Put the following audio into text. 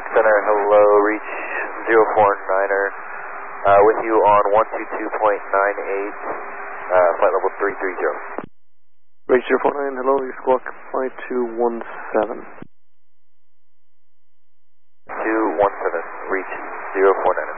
Squawk Center, hello, reach 049er, with you on 122.98, flight level 330. Reach 049, hello, Squawk 5217. 217, reach 049er.